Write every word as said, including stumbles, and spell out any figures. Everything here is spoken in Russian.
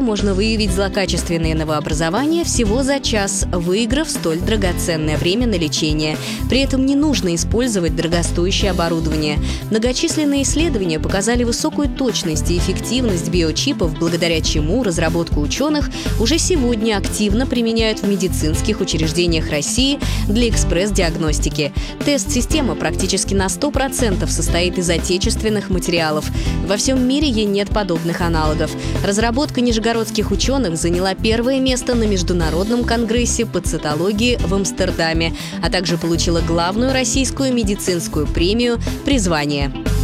можно выявить злокачественные новообразования всего за час, выиграв столь драгоценное время на лечение. При этом не нужно использовать дорогостоящее оборудование. Многочисленные исследования показали высокую точность и эффективность биочипов, благодаря чему разработку ученых уже сегодня активно применяют в медицинских учреждениях России для экспресс-диагностики. Тест-система практически на сто процентов состоит из отечественных материалов. Во всем мире ей нет подобных аналогов. Разработка нижегородских ученых заняла первое место на Международном конгрессе по цитологии в Амстердаме, а также получила главную российскую медицинскую премию «Призвание».